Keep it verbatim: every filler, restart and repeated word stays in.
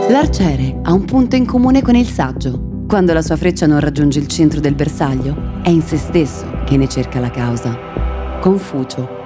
L'arciere ha un punto in comune con il saggio. Quando la sua freccia non raggiunge il centro del bersaglio, è in se stesso che ne cerca la causa. Confucio